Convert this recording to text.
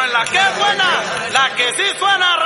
Pero en la que es buena, la que sí suena